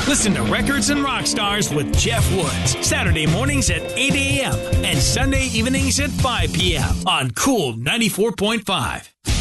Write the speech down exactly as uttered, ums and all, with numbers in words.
Listen to Records and Rock Stars with Jeff Woods, Saturday mornings at eight a.m. and Sunday evenings at five p.m. on Cool ninety-four point five.